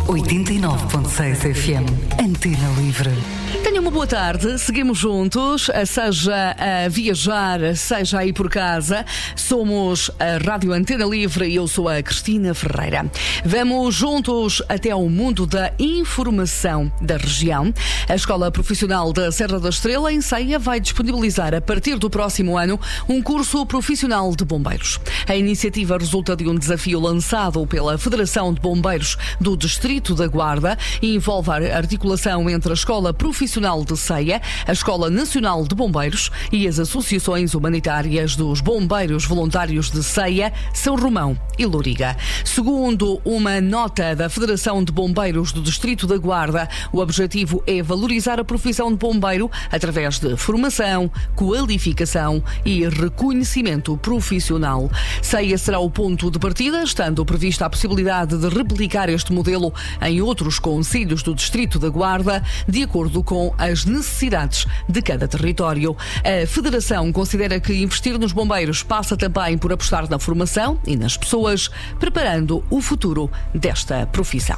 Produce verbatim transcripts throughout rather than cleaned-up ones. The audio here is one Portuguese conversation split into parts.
oitenta e nove ponto seis F M. Antena Livre. Tenha uma boa tarde, seguimos juntos, seja a viajar, seja aí por casa. Somos a Rádio Antena Livre e eu sou a Cristina Ferreira. Vamos juntos até ao mundo da informação da região. A Escola Profissional da Serra da Estrela, em Ceia, vai disponibilizar a partir do próximo ano um curso profissional de bombeiros. A iniciativa resulta de um desafio lançado pela Federação de Bombeiros do Distrito da Guarda e envolve a articulação entre a Escola Profissional de Ceia, a Escola Nacional de Bombeiros e as associações humanitárias dos Bombeiros Voluntários de Ceia, São Romão e Louriga. Segundo uma nota da Federação de Bombeiros do Distrito da Guarda, o objetivo é valorizar a profissão de bombeiro através de formação, qualificação e reconhecimento profissional. Ceia será o ponto de partida, estando prevista a possibilidade de replicar este modelo em outros concelhos do Distrito da Guarda, de acordo com as necessidades de cada território. A Federação considera que investir nos bombeiros passa também por apostar na formação e nas pessoas, preparando o futuro desta profissão.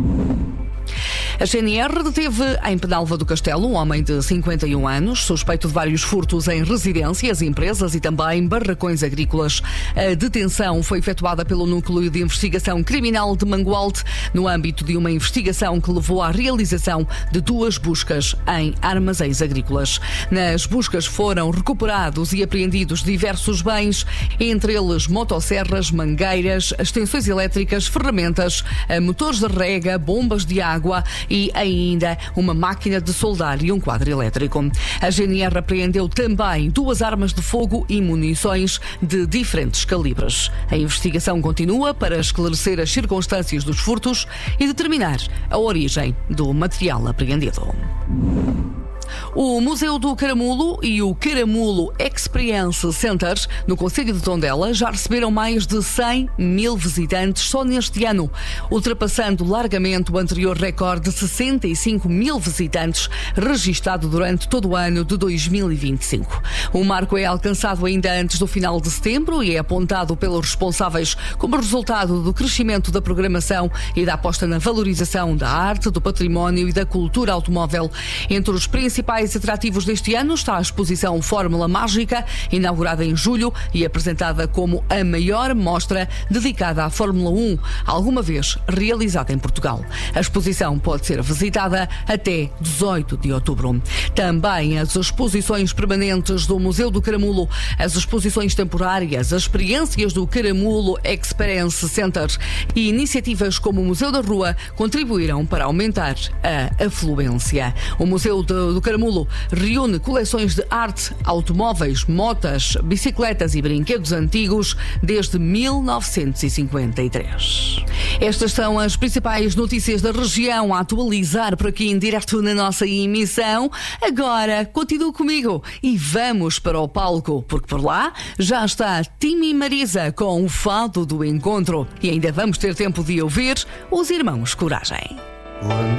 A G N R deteve em Penalva do Castelo um homem de cinquenta e um anos, suspeito de vários furtos em residências, empresas e também barracões agrícolas. A detenção foi efetuada pelo Núcleo de Investigação Criminal de Mangualde, no âmbito de uma investigação que levou à realização de duas buscas em armazéns agrícolas. Nas buscas foram recuperados e apreendidos diversos bens, entre eles motosserras, mangueiras, extensões elétricas, ferramentas, motores de rega, bombas de água e ainda uma máquina de soldar e um quadro elétrico. A G N R apreendeu também duas armas de fogo e munições de diferentes calibres. A investigação continua para esclarecer as circunstâncias dos furtos e determinar a origem do material apreendido. O Museu do Caramulo e o Caramulo Experience Center, no concelho de Tondela, já receberam mais de cem mil visitantes só neste ano, ultrapassando largamente o anterior recorde de sessenta e cinco mil visitantes registado durante todo o ano de dois mil e vinte e cinco. O marco é alcançado ainda antes do final de setembro e é apontado pelos responsáveis como resultado do crescimento da programação e da aposta na valorização da arte, do património e da cultura automóvel. Entre os principais atrativos deste ano está a exposição Fórmula Mágica, inaugurada em julho e apresentada como a maior mostra dedicada à Fórmula um alguma vez realizada em Portugal. A exposição pode ser visitada até dezoito de outubro. Também as exposições permanentes do Museu do Caramulo, as exposições temporárias, as experiências do Caramulo Experience Center e iniciativas como o Museu da Rua contribuíram para aumentar a afluência. O Museu do, do Caramulo reúne coleções de arte, automóveis, motas, bicicletas e brinquedos antigos desde mil novecentos e cinquenta e três. Estas são as principais notícias da região a atualizar por aqui em direto na nossa emissão. Agora, continue comigo e vamos para o palco, porque por lá já está Tim e Marisa com o Fado do Encontro e ainda vamos ter tempo de ouvir os Irmãos Coragem.